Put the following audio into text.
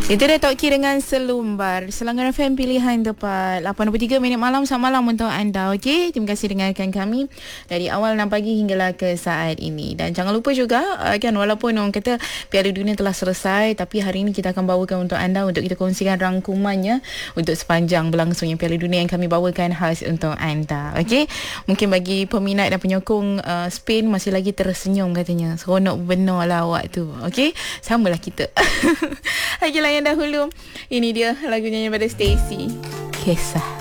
Itu dia Tok Ki dengan Selumbar. Selangor FM pilihan tepat 8.23 minit malam. Selamat malam untuk anda. Okey, terima kasih dengarkan kami dari awal 6 pagi hinggalah ke saat ini. Dan jangan lupa juga kan, walaupun orang kata Piala Dunia telah selesai, tapi hari ini kita akan bawakan untuk anda, untuk kita kongsikan rangkumannya untuk sepanjang berlangsungnya Piala Dunia yang kami bawakan khas untuk anda. Okey, mungkin bagi peminat dan penyokong Spain masih lagi tersenyum katanya. Seronok benar lah awak tu. Okey, samalah kita. Okeylah, yang dahulu ini dia lagunya daripada Stacy, Kisah.